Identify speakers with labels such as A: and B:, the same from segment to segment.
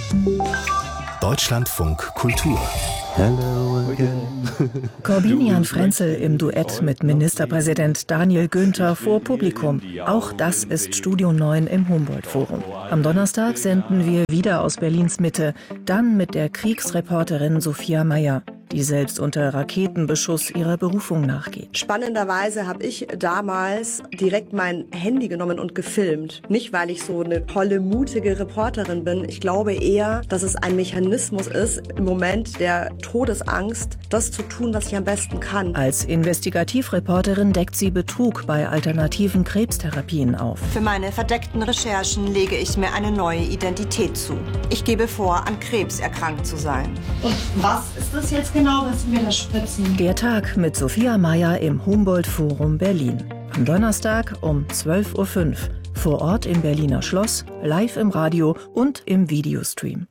A: Deutschlandfunk Kultur.
B: Hello again.
C: Korbinian Frenzel im Duett mit Ministerpräsident Daniel Günther vor Publikum. Auch das ist Studio 9 im Humboldt-Forum. Am Donnerstag senden wir wieder aus Berlins Mitte, dann mit der Kriegsreporterin Sophia Mayer, die selbst unter Raketenbeschuss ihrer Berufung nachgeht.
D: Spannenderweise habe ich damals direkt mein Handy genommen und gefilmt. Nicht, weil ich so eine tolle, mutige Reporterin bin. Ich glaube eher, dass es ein Mechanismus ist, im Moment der Todesangst, das zu tun, was ich am besten kann.
C: Als Investigativreporterin deckt sie Betrug bei alternativen Krebstherapien auf.
E: Für meine verdeckten Recherchen lege ich mir eine neue Identität zu. Ich gebe vor, an Krebs erkrankt zu sein.
F: Und was ist das jetzt genau, was wir da spritzen?
C: Der Tag mit Sophia Mayer im Humboldt-Forum Berlin. Am Donnerstag um 12:05 Uhr. Vor Ort im Berliner Schloss, live im Radio und im Videostream.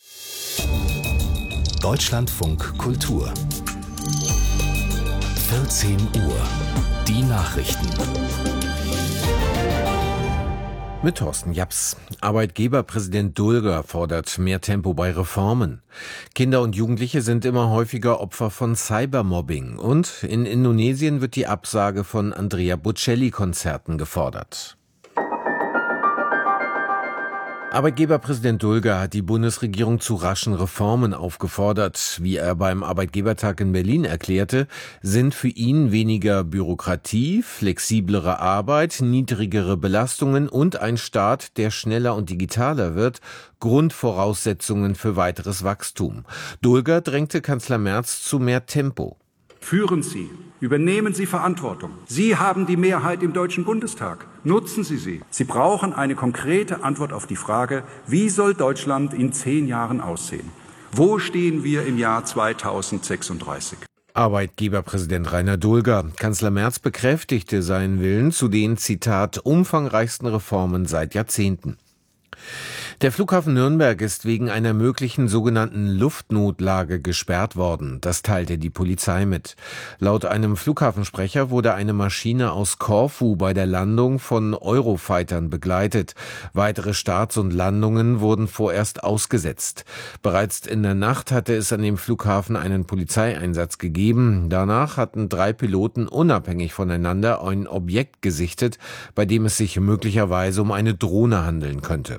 A: Deutschlandfunk Kultur. 14 Uhr. Die Nachrichten.
G: Mit Thorsten Japs. Arbeitgeberpräsident Dulger fordert mehr Tempo bei Reformen. Kinder und Jugendliche sind immer häufiger Opfer von Cybermobbing. Und in Indonesien wird die Absage von Andrea Bocelli-Konzerten gefordert. Arbeitgeberpräsident Dulger hat die Bundesregierung zu raschen Reformen aufgefordert. Wie er beim Arbeitgebertag in Berlin erklärte, sind für ihn weniger Bürokratie, flexiblere Arbeit, niedrigere Belastungen und ein Staat, der schneller und digitaler wird, Grundvoraussetzungen für weiteres Wachstum. Dulger drängte Kanzler Merz zu mehr Tempo.
H: Führen Sie, übernehmen Sie Verantwortung. Sie haben die Mehrheit im Deutschen Bundestag. Nutzen Sie sie. Sie brauchen eine konkrete Antwort auf die Frage, wie soll Deutschland in 10 Jahren aussehen? Wo stehen wir im Jahr 2036?
G: Arbeitgeberpräsident Rainer Dulger. Kanzler Merz bekräftigte seinen Willen zu den, Zitat, umfangreichsten Reformen seit Jahrzehnten. Der Flughafen Nürnberg ist wegen einer möglichen sogenannten Luftnotlage gesperrt worden. Das teilte die Polizei mit. Laut einem Flughafensprecher wurde eine Maschine aus Korfu bei der Landung von Eurofightern begleitet. Weitere Starts und Landungen wurden vorerst ausgesetzt. Bereits in der Nacht hatte es an dem Flughafen einen Polizeieinsatz gegeben. Danach hatten 3 Piloten unabhängig voneinander ein Objekt gesichtet, bei dem es sich möglicherweise um eine Drohne handeln könnte.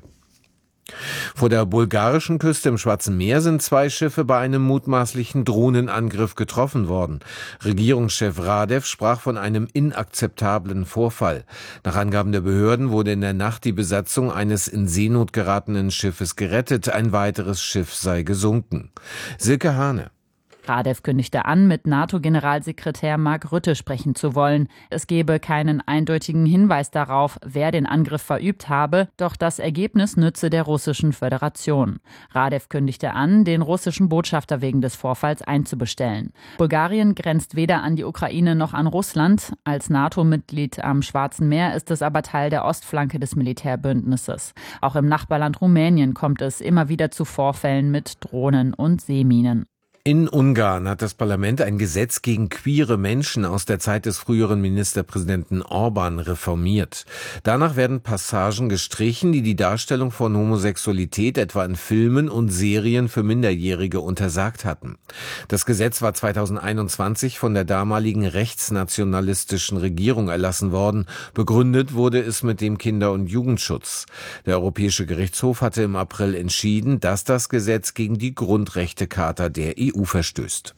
G: Vor der bulgarischen Küste im Schwarzen Meer sind 2 Schiffe bei einem mutmaßlichen Drohnenangriff getroffen worden. Regierungschef Radev sprach von einem inakzeptablen Vorfall. Nach Angaben der Behörden wurde in der Nacht die Besatzung eines in Seenot geratenen Schiffes gerettet. Ein weiteres Schiff sei gesunken. Silke Hane.
I: Radev kündigte an, mit NATO-Generalsekretär Mark Rutte sprechen zu wollen. Es gebe keinen eindeutigen Hinweis darauf, wer den Angriff verübt habe, doch das Ergebnis nütze der Russischen Föderation. Radev kündigte an, den russischen Botschafter wegen des Vorfalls einzubestellen. Bulgarien grenzt weder an die Ukraine noch an Russland. Als NATO-Mitglied am Schwarzen Meer ist es aber Teil der Ostflanke des Militärbündnisses. Auch im Nachbarland Rumänien kommt es immer wieder zu Vorfällen mit Drohnen und Seeminen.
G: In Ungarn hat das Parlament ein Gesetz gegen queere Menschen aus der Zeit des früheren Ministerpräsidenten Orban reformiert. Danach werden Passagen gestrichen, die die Darstellung von Homosexualität etwa in Filmen und Serien für Minderjährige untersagt hatten. Das Gesetz war 2021 von der damaligen rechtsnationalistischen Regierung erlassen worden. Begründet wurde es mit dem Kinder- und Jugendschutz. Der Europäische Gerichtshof hatte im April entschieden, dass das Gesetz gegen die Grundrechtecharta der EU verstößt.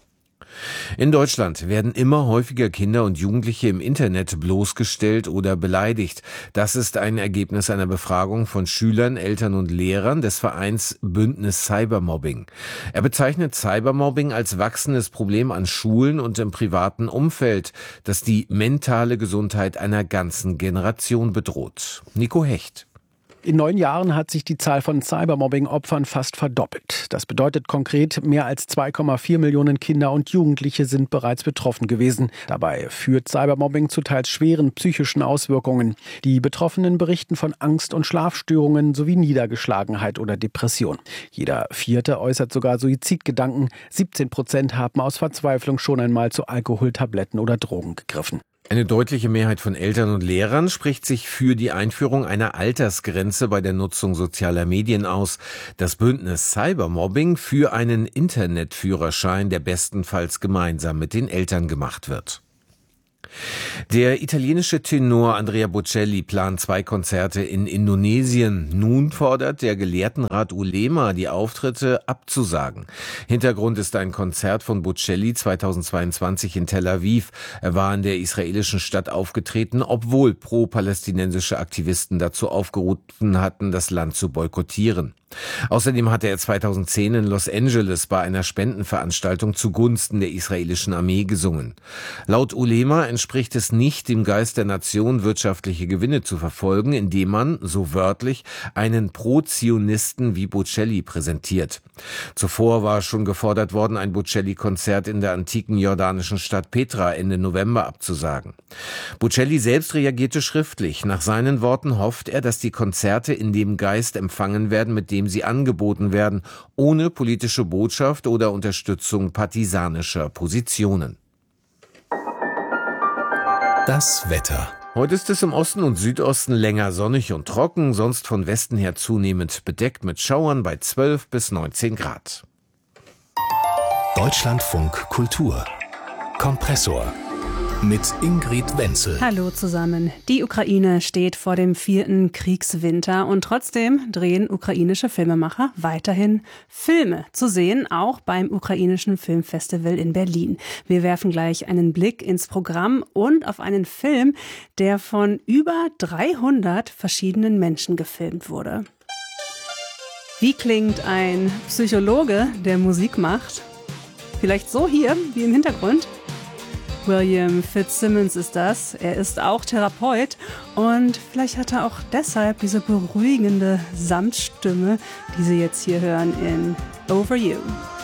G: In Deutschland werden immer häufiger Kinder und Jugendliche im Internet bloßgestellt oder beleidigt. Das ist ein Ergebnis einer Befragung von Schülern, Eltern und Lehrern des Vereins Bündnis Cybermobbing. Er bezeichnet Cybermobbing als wachsendes Problem an Schulen und im privaten Umfeld, das die mentale Gesundheit einer ganzen Generation bedroht. Nico Hecht.
J: In 9 Jahren hat sich die Zahl von Cybermobbing-Opfern fast verdoppelt. Das bedeutet konkret, mehr als 2,4 Millionen Kinder und Jugendliche sind bereits betroffen gewesen. Dabei führt Cybermobbing zu teils schweren psychischen Auswirkungen. Die Betroffenen berichten von Angst- und Schlafstörungen sowie Niedergeschlagenheit oder Depression. Jeder 4. äußert sogar Suizidgedanken. 17% haben aus Verzweiflung schon einmal zu Alkohol, Tabletten oder Drogen gegriffen.
G: Eine deutliche Mehrheit von Eltern und Lehrern spricht sich für die Einführung einer Altersgrenze bei der Nutzung sozialer Medien aus. Das Bündnis Cybermobbing für einen Internetführerschein, der bestenfalls gemeinsam mit den Eltern gemacht wird. Der italienische Tenor Andrea Bocelli plant 2 Konzerte in Indonesien. Nun fordert der Gelehrtenrat Ulema, die Auftritte abzusagen. Hintergrund ist ein Konzert von Bocelli 2022 in Tel Aviv. Er war in der israelischen Stadt aufgetreten, obwohl pro-palästinensische Aktivisten dazu aufgerufen hatten, das Land zu boykottieren. Außerdem hatte er 2010 in Los Angeles bei einer Spendenveranstaltung zugunsten der israelischen Armee gesungen. Laut Ulema entspricht es nicht dem Geist der Nation, wirtschaftliche Gewinne zu verfolgen, indem man, so wörtlich, einen Pro-Zionisten wie Bocelli präsentiert. Zuvor war schon gefordert worden, ein Bocelli-Konzert in der antiken jordanischen Stadt Petra Ende November abzusagen. Bocelli selbst reagierte schriftlich. Nach seinen Worten hofft er, dass die Konzerte in dem Geist empfangen werden, mit dem sie angeboten werden, ohne politische Botschaft oder Unterstützung partisanischer Positionen.
A: Das Wetter.
G: Heute ist es im Osten und Südosten länger sonnig und trocken, sonst von Westen her zunehmend bedeckt mit Schauern bei 12 bis 19 Grad.
A: Deutschlandfunk Kultur. Kompressor. Mit Ingrid Wenzel.
K: Hallo zusammen. Die Ukraine steht vor dem 4. Kriegswinter und trotzdem drehen ukrainische Filmemacher weiterhin Filme. Zu sehen auch beim ukrainischen Filmfestival in Berlin. Wir werfen gleich einen Blick ins Programm und auf einen Film, der von über 300 verschiedenen Menschen gefilmt wurde. Wie klingt ein Psychologe, der Musik macht? Vielleicht so hier, wie im Hintergrund. William Fitzsimmons ist das. Er ist auch Therapeut und vielleicht hat er auch deshalb diese beruhigende Samtstimme, die Sie jetzt hier hören in Over You.